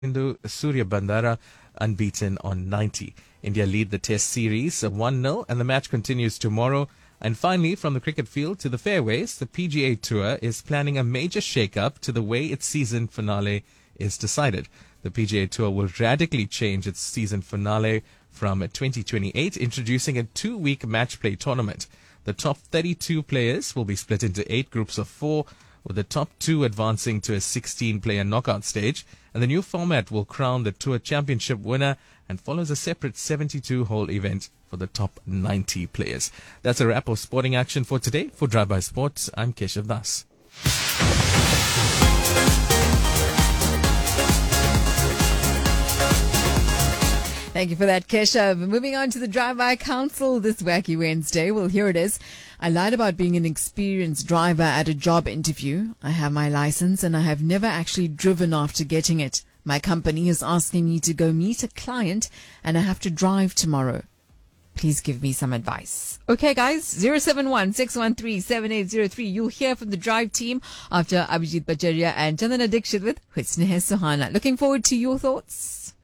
Hindu Surya Bandara unbeaten on 90. India lead the Test series 1-0 and the match continues tomorrow. And finally, from the cricket field to the fairways, the PGA Tour is planning a major shake-up to the way its season finale is decided. The PGA Tour will radically change its season finale from 2028, introducing a 2-week match play tournament. The top 32 players will be split into 8 groups of 4, with the top 2 advancing to a 16-player knockout stage. And the new format will crown the Tour Championship winner and follows a separate 72-hole event for the top 90 players. That's a wrap of sporting action for today. For Drive By Sports, I'm Keshav Das. Thank you for that, Keshav. Moving on to the Drive-By Council this wacky Wednesday. Well, here it is. I lied about being an experienced driver at a job interview. I have my license and I have never actually driven after getting it. My company is asking me to go meet a client and I have to drive tomorrow. Please give me some advice. Okay, guys, 071-613-7803. You'll hear from the Drive team after Abhijit Bacharia and Chandana Dixit with Husne Hai Suhana. Looking forward to your thoughts.